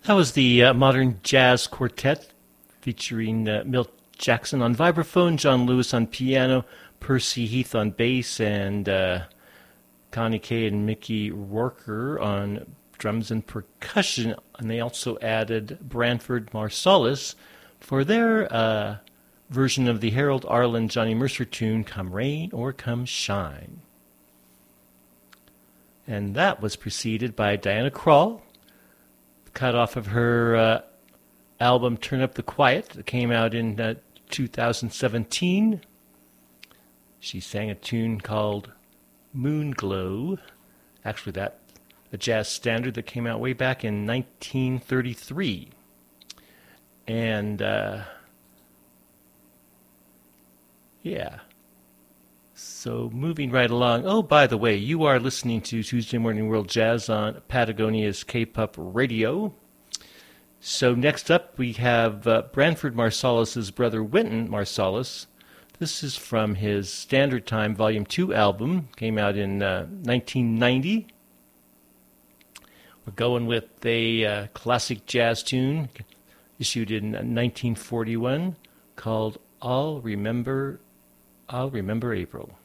That was the Modern Jazz Quartet featuring Milt Jackson on vibraphone, John Lewis on piano, Percy Heath on bass, and Connie Kay and Mickey Rourker on drums and percussion. And they also added Branford Marsalis for their version of the Harold Arlen Johnny Mercer tune, Come Rain or Come Shine. And that was preceded by Diana Krall, cut off of her album Turn Up the Quiet that came out in 2017. She sang a tune called Moonglow. Actually, that's a jazz standard that came out way back in 1933. And, yeah. So moving right along. Oh, by the way, you are listening to Tuesday Morning World Jazz on Patagonia's K-Pop Radio. So next up we have Branford Marsalis' brother Wynton Marsalis. This is from his Standard Time Volume 2 album. Came out in 1990. We're going with a classic jazz tune issued in 1941 called I'll Remember April.